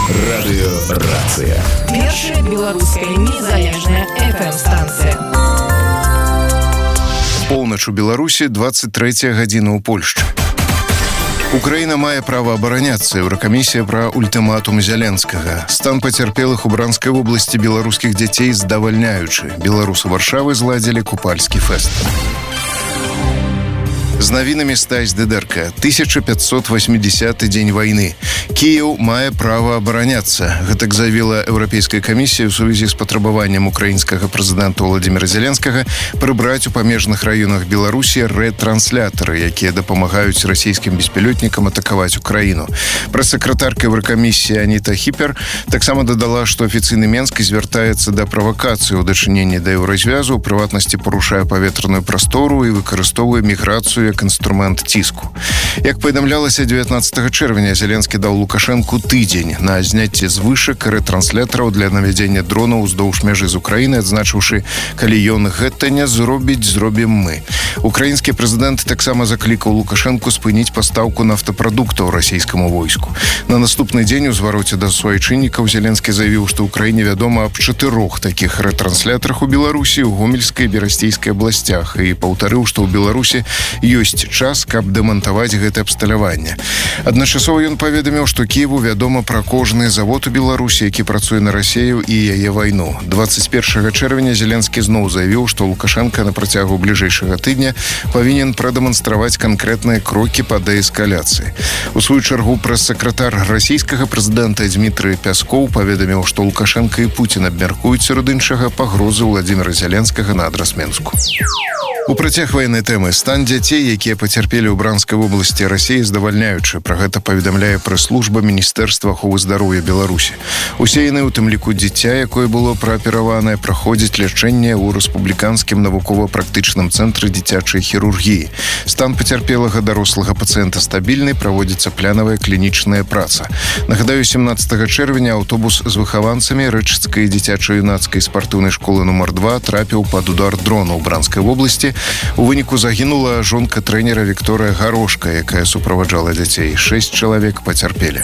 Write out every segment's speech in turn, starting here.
Радыёрацыя. Першая беларуская незалежная FM-станцыя. Поўнач у Беларусі, 23 гадзіна ў Польшчы. Украіна мае права абараняцца. Еўракамісія пра ультыматум Зяленскага. Стан пацярпелых у Бранскай вобласці беларускіх дзяцей здавальняючы. Беларусы Варшавы зладзілі купальскі фэст. З навінамі Стась Дыдэрка. 1580 дзень вайны. Кіеў мае права абараняцца. Гэтак заявіла Еўрапейская камісія ў сувязі з патрабаваннем украінскага прэзідэнта Владзіміра Зеленскага прыбраць у памежных раёнах Беларусі рэтрансляторы, якія дапамагаюць расійскім беспілётнікам атакаваць Украіну. Прэс-сакратарка Еўракамісіі Аніта Хіпер таксама дадала, што афіцыйны Менск звяртаецца да правакацыі ў дачыненні да еўразвязу, у прыватнасці парушае паветраную прастору і выкарыстоўвае міграцыю як інструмент ціску. Як паведамлялася 19 чэрвеня, Зеленскі даў Лукашэнку тыдзень на зняцце з вышак рэтранслятораў для навядзення дронаў уздоўж мяжы з Украінай, адзначыўшы, калі ён гэта не зробіць, зробім мы. Украінскі прэзідэнт таксама заклікаў Лукашэнку спыніць пастаўку нафтапрадуктаў расійскаму войску. На наступны дзень у звароце да суайчыннікаў Зеленскі заявіў, што ўкраіне вядома аб 4 такіх рэтрансляторах у Беларусі, у Гомельскай і Берасцейскай абласцях і паўтарыў, што ў Беларусі ёсць час, каб дэмантаваць гэтае абсталяванне. Адначасова ён паведаміў, што Кіеву вядома пра кожны завод у Беларусі, які працуе на Расею і яе вайну. 21 чэрвеня Зеленскі зноў заявіў, што Лукашенка на працягу бліжэйшага тыдня павінен прадэманстраваць канкрэтныя крокі па дээскаляцыі. У сваю чаргу прэс-сакратар расійскага прэзідэнта Дмітрый Пяскоў паведаміў, што Лукашенка і Пуцін абмяркуюць сярод іншага пагрозы Владзіміра Зеленскага на адрас Менску. У працяг ваеннай тэмы стан дзяцей, якія пацярпелі ў Бранскай вобласці Расіі, здавальняючы. Пра гэта паведамляе прэс-служба Міністэрства аховы здароўя Беларусі. Усе яны, у тым ліку дзіця, якое было праапераванае, праходзяць лячэнне ў рэспубліканскім навукова-практычным цэнтры дзіцячай хірургіі. Стан пацярпелага дарослага пацыента стабільны, праводзіцца плянавая клінічная праца. Нагадаю, 17 чэрвеня аўтобус з выхаванцамі Рэчыцкай дзіцяча-юнацкай спартыўнай школы нумар 2 трапіў пад удар дрона ў Бранскай вобласці. У выніку загінула жонка трэнера Вікторыя Гарошка, якая суправаджала дзяцей. 6 чалавек пацярпелі.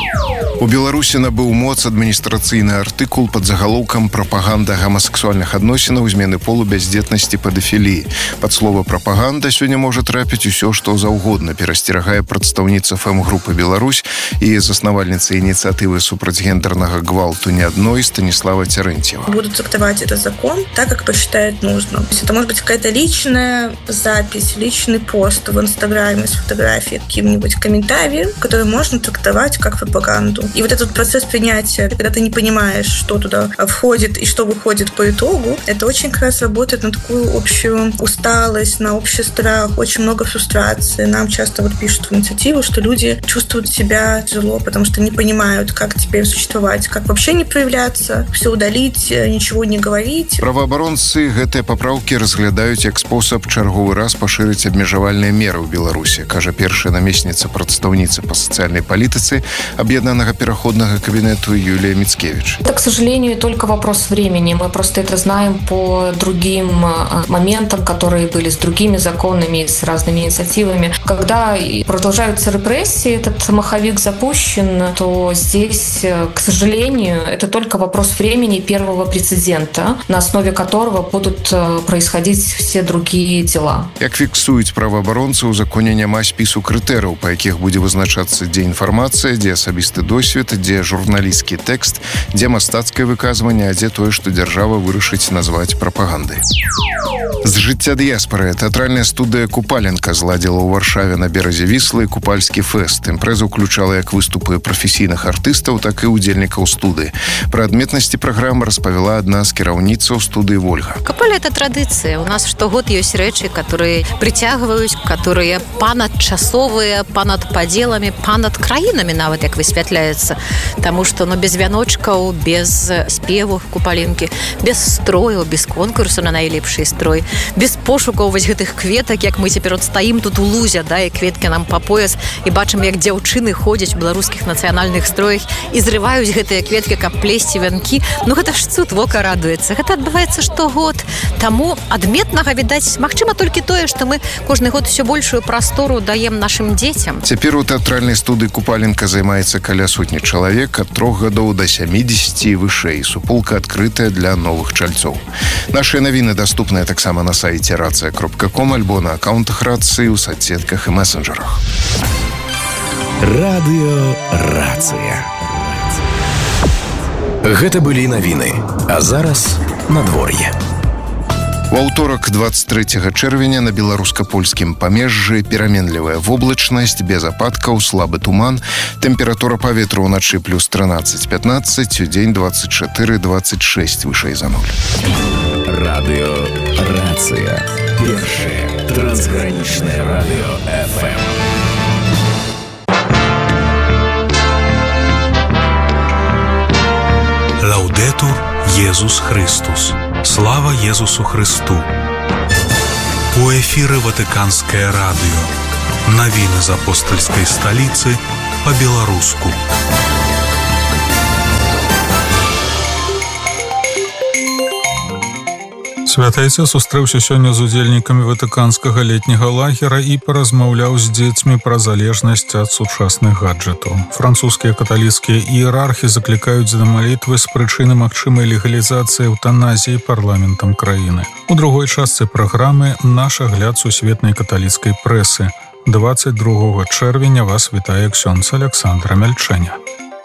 У Беларусі набыў моц адміністрацыйны артыкул пад загалоўкам «Прапаганда гамасексуальных адносінаў, змены полу, бяздзетнасці, педафіліі». Пад слова «прапаганда» сёння можа трапіць усё, што заўгодна, перасцерагае прадстаўніца ФМ-групы «Беларусь» і заснавальніца ініцыятывы супраць гендернага гвалту не адной Станислава Терентьева. Будут трактовать этот закон так, как посчитают нужным. То есть это может быть какая-то личная запись, личный пост в Инстаграме с фотографией, каким-нибудь комментарием, который можно трактовать как пропаганду. И вот этот процесс принятия, когда ты не понимаешь, что туда входит и что выходит по итогу, это очень как раз работает на такую общую усталость, на общий страх, очень много фрустрации. Нам часто вот пишут в инициативу, что люди чувствуют себя тяжело, потому что не понимают, как теперь существовать, как вообще не проявляться, все удалить, ничего не говорить. Праваабаронцы гэтыя папраўкі разглядаюць як спосаб чарговы раз пашырыць абмежавальныя меры ў Беларусі, кажа першая намесніца прадстаўніцы па сацыяльнай палітыцы Аб'яднанага пераходнага кабинету Юлия Мицкевич. Это, к сожалению, только вопрос времени. Мы просто это знаем по другим моментам, которые были с другими законами, с разными инициативами. Когда продолжаются репрессии, этот маховик запущен, то здесь, к сожалению, это только вопрос времени первого прецедента, на основе которого будут происходить все другие дела. Як фіксуюць праваабаронцы, у законе няма спісу крытэрыяў, па якіх будзе вызначацца, дзе інфармацыя, дзе асабісты досвед, дзе журналісцкі тэкст, дзе мастацкае выказванне, а дзе тое, што дзяржава вырашыць назваць прапагандай. З жыцця дыяспары тэатральная студыя «Купаленка» зладзіла ў Варшаве на беразе Віслы купальскі фэст. Імпрэза ўключала як выступы прафесійных артыстаў, так і ўдзельнікаў студыі. Пра адметнасці праграмы распавяла адна з кіраўніцаў студыі Вольга. Купаль – это традыцыя. У нас штогод ёсць рэчы, которые прыцягваюць, которые панадчасовыя, панад падзеламі, панад краінамі нават, як высвятляецца. Таму што без вяночкаў, без спеву купаленкі, без строю, без конкурсу на найлепшы строй, без пошукаў вось гэтых кветак, як мы цяпер стаім тут у лузе, да, і кветкі нам па пояс, і бачым, як дзяўчыны ходзяць у беларускіх нацыянальных строях і зрываюць гэтыя кветкі, каб плесці вянкі. Ну гэта ж цуд, вока радуецца. Гэта адбываецца штогод. Таму адметнага відаць відаць, магчыма толькі тое, што мы кожны год усё большую прастору даем нашым дзецям. Цяпер у тэатральнай студыі Купаленка займаецца каля сотні чалавек ад 3 гадоў да 70 і вышэй. Суполка адкрытая для новых чальцоў. Нашыя навіны даступныя таксама на сайце racia.com альбо на аккаунтах Рацыі ў соцсетках і месенджерах. Радыё Рацыя. Гэта былі навіны, а зараз надвор'е. У аўторак 23 чэрвеня на беларуска-польскім памежжы пераменлівая воблачнасць, без ападкаў, слабы туман, тэмпература паветра ўначы плюс 13-15, удзень 24-26 вышэй за 0. Радыё Рацыя. Першае трансгранічнае радыё FM. Лаудетур Єсус Христос. Слава Єсусу Христу. У эфіры Ватыканскае радыё. Навіны з апостальскай сталіцы па-беларуску. Святы Айцец сустрэўся сёння з удзельнікамі ватыканскага летняга лагера і паразмаўляў з дзецьмі пра залежнасць ад сучасных гаджетаў. Французскія каталіцкія іерархі заклікаюць да малітвы з прычыны магчымай легалізацыі эўтаназіі парламентам краіны. У другой частцы праграмы наш агляд сусветнай каталіцкай прэсы. 22 чэрвеня вас вітае ксёндз Александра Мяльчэня.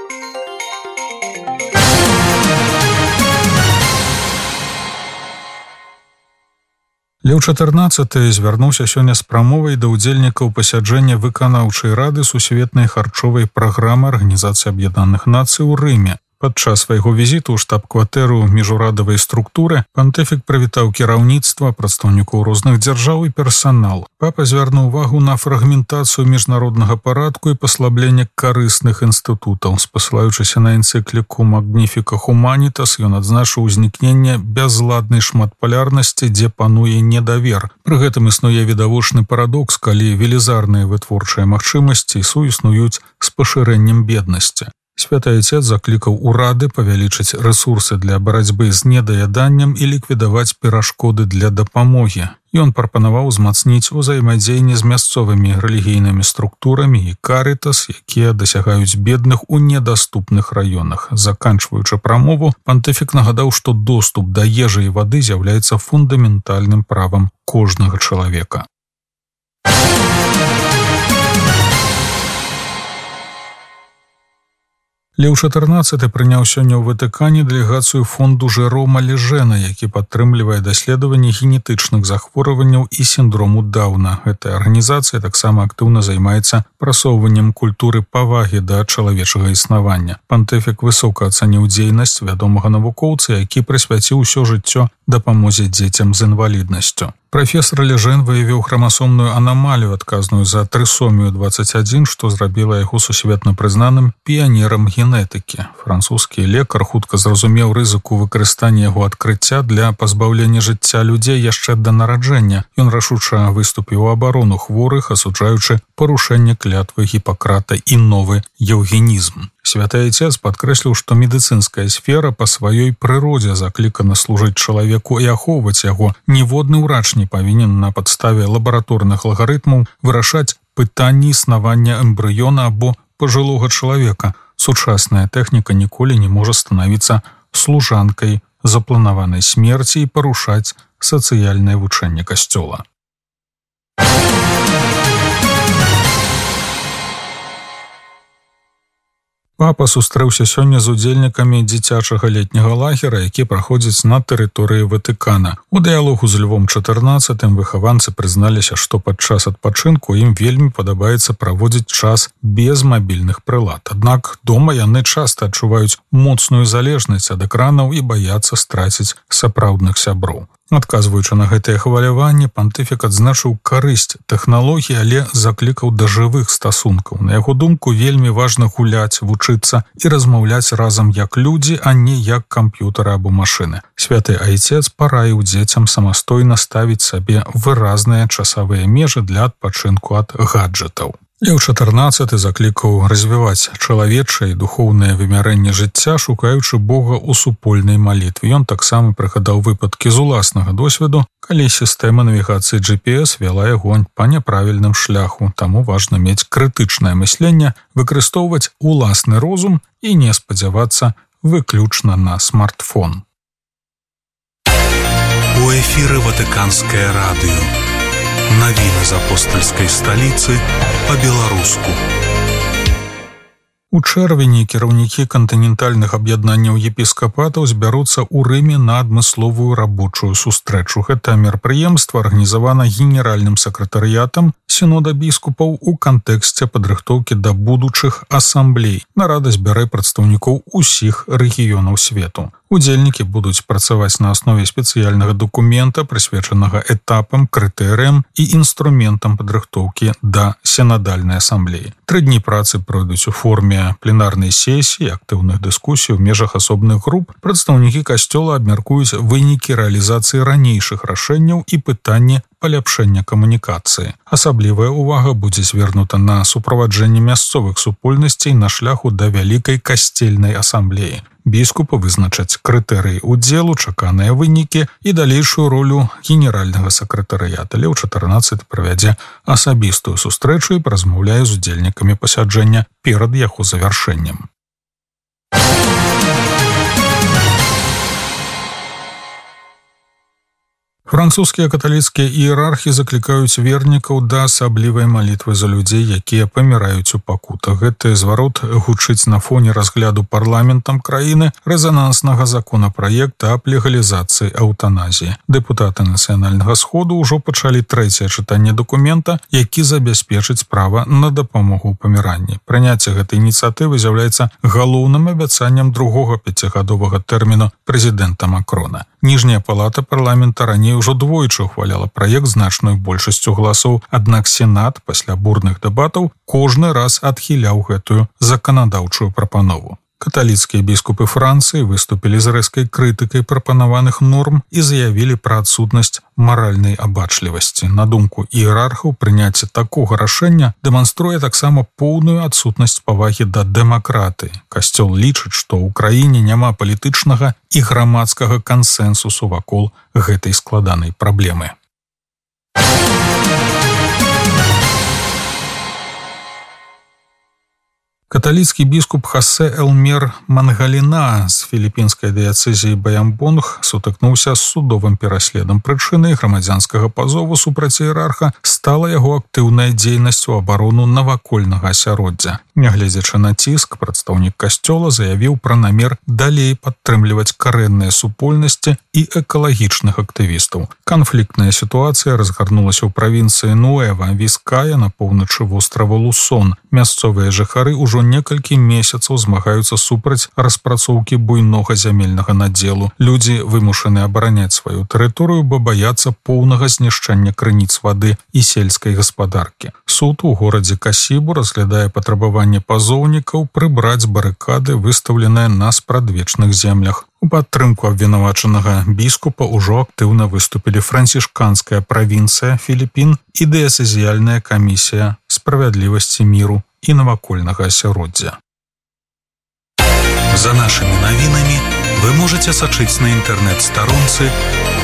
Леў XIV звярнуўся сёння з прамовай да ўдзельнікаў пасяджэння выканаўчай рады сусветнай харчовай праграмы Арганізацыі Аб'яднаных Нацый у Рыме. Падчас свайго візіту ў штаб-кватэру міжурадавай структуры пантыфік прывітаў кіраўніцтва, прадстаўнікоў розных дзяржаў і персанал. Папа звярнуў увагу на фрагментацыю міжнароднага парадку і паслабленне карысных інстытутаў. Спасылаючыся на энцыкліку Magnificat Humanitas, ён адзначыў узнікненне бязладнай шматпалярнасці, дзе пануе недавер. Пры гэтым існуе відавочны парадокс, калі велізарныя вытворчыя магчымасці суіснуюць з пашырэннем беднасці. Святы Айцец заклікаў урады павялічыць рэсурсы для барацьбы з недаяданнем і ліквідаваць перашкоды для дапамогі. Ён прапанаваў узмацніць узаемадзеянне з мясцовымі рэлігійнымі структурамі і карытас, якія дасягаюць бедных у недаступных раёнах. Заканчваючы прамову, пантыфік нагадаў, што доступ да ежы і вады з'яўляецца фундаментальным правам кожнага чалавека. Леў XIV прыняў сёння ў Ватыкане дэлегацыю фонду Жэрома Лежэна, які падтрымлівае даследаванне генетычных захворванняў і сіндрому Даўна. Гэтая арганізацыя таксама актыўна займаецца прасоўваннем культуры павагі да чалавечага існавання. Пантыфік высока ацаніў дзейнасць вядомага навукоўца, які прысвяціў усё жыццё дапамозе дзецям з інваліднасцю. Прафесор Лежэн выявіў храмасомную анамалію, адказную за трысомію 21, што зрабіла яго сусветна прызнаным піянерам генетыкі. Французскі лекар хутка зразумеў рызыку выкарыстання яго адкрыцця для пазбаўлення жыцця людзей яшчэ да нараджэння. Ён рашуча выступіў у абарону хворых, асуджаючы парушэнне клятвы Гіппакрата і новы еўгенізм. Святы Айцец падкрэсліў, што медыцынская сфера па сваёй прыродзе заклікана служыць чалавеку і ахоўваць яго. Ніводны ўрач не павінен на падставе лабараторных алгарытмаў вырашаць пытанні існавання эмбрыёна або пажылога чалавека. Сучасная тэхніка ніколі не можа станавіцца служанкай запланаванай смерці і парушаць сацыяльнае вучэнне касцёла. Папа сустрэўся сёння з удзельнікамі дзіцячага летняга лагера, які праходзіць на тэрыторыі Ватыкана. У дыялогу з Львом XIV выхаванцы прызналіся, што падчас адпачынку ім вельмі падабаецца праводзіць час без мабільных прылад. Аднак дома яны часта адчуваюць моцную залежнасць ад экранаў і баяцца страціць сапраўдных сяброў. Адказваючы на гэтае хваляванне, пантыфік адзначыў карысць тэхналогій, але заклікаў да жывых стасункаў. На яго думку, вельмі важна гуляць, вучыцца і размаўляць разам як людзі, а не як камп'ютары або машыны. Святы Айцец параіў дзецям самастойна ставіць сабе выразныя часавыя межы для адпачынку ад гаджетаў. Леў XIV заклікаў развіваць чалавечае і духоўнае вымярэнне жыцця, шукаючы Бога ў супольнай малітве. Ён таксама прыгадаў выпадкі з уласнага досведу, калі сістэма навігацыі GPS вяла яго па няправільным шляху. Таму важна мець крытычнае мысленне, выкарыстоўваць уласны розум і не спадзявацца выключна на смартфон. У эфіры Ватыканскае радыё. Навіны з апостальскай сталіцы па-беларуску. У чэрвені кіраўнікі кантынентальных аб'яднанняў епіскапатаў збяруцца ў Рыме на адмысловую рабочую сустрэчу. Гэта мерапрыемства арганізавана генеральным сакратарыятам сінода біскупаў у кантэксце падрыхтоўкі да будучых асамблей. Нарада збярэ прадстаўнікоў усіх рэгіёнаў свету. Удзельнікі будуць працаваць на аснове спецыяльнага дакумента, прысвечанага этапам, крытэрыям і інструментам падрыхтоўкі да сінадальнай асамблеі. 3 дні працы пройдуць у форме пленарнай сесіі, актыўных дыскусій у межах асобных груп. Прадстаўнікі касцёла абмяркуюць вынікі рэалізацыі ранейшых рашэнняў і пытанні паляпшэння камунікацыі. Асаблівая ўвага будзе звернута на суправаджэнне мясцовых супольнасцей на шляху да вялікай касцельнай асамблеі. Біскупы вызначаць крытэрыі ўдзелу, чаканыя вынікі і далейшую ролю генеральнага сакратарыята. Леў XIV правядзе асабістую сустрэчу і паразмаўляе з удзельнікамі пасяджэння перад яго завяршэннем. Французскія каталіцкія іерархі заклікаюць вернікаў да асаблівай малітвы за людзей, якія паміраюць у пакутах. Гэты зварот гучыць на фоне разгляду парламентам краіны рэзананснага законапраекта аб легалізацыі эўтаназіі. Дэпутаты Нацыянальнага сходу ўжо пачалі 3е чытанне дакумента, які забяспечыць права на дапамогу ў паміранні. Прыняцце гэтай ініцыятывы з'яўляецца галоўным абяцаннем другога 5гадовага тэрміну прэзідэнта Макрона. Ніжняя палата парламента раней ўжо двойчы ухваляла праект значною большасцю галасоў, аднак Сенат пасля бурных дэбатаў кожны раз адхіляў гэтую заканадаўчую прапанову. Каталіцкія біскупы Францыі выступілі з рэзкай крытыкай прапанаваных норм і заявілі пра адсутнасць маральнай абачлівасці. На думку іерархаў, прыняцце такога рашэння дэманструе таксама поўную адсутнасць павагі да дэмакратыі. Касцёл лічыць, што ў краіне няма палітычнага і грамадскага кансэнсусу вакол гэтай складанай праблемы. Каталіцкі біскуп Хосе Элмер Мангаліна з філіпінскай дыяцэзіі Баямбонг сутыкнуўся з судовым пераследам. Прычынай грамадзянскага пазову супраць іерарха стала яго актыўная дзейнасць у абарону навакольнага асяроддзя. Нягледзячы на ціск, прадстаўнік касцёла заявіў пра намер далей падтрымліваць карэнныя супольнасці і экалагічных актывістаў. Канфліктная сітуацыя разгарнулася ў правінцыі Нуэва Віская на поўначы вострава Лусон. Мясцовыя жыхары ўжо некалькі месяцаў змагаюцца супраць распрацоўкі буйнога зямельнага надзелу. Людзі вымушаны абараняць сваю тэрыторыю, бо баяцца поўнага знішчэння крыніц вады і сельскай гаспадаркі. Суд у горадзе Касібу разглядае патрабаванне пазоўнікаў прыбраць барыкады, выстаўленыя на спрадвечных землях. У падтрымку абвінавачанага біскупа ўжо актыўна выступілі францішканская правінцыя Філіпін і дыяцэзіяльная камісія справядлівасці міру і навакольнага асяроддзя. За нашымі навінамі вы можаце сачыць на інтэрнэт-старонцы